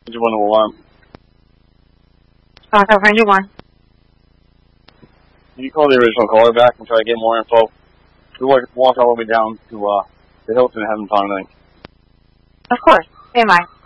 Ranger 1 to alarm. Ranger 1. Can you call the original caller back and try to get more info? We walked all the way down to the Hilton and haven't found anything. Of course. Stand by.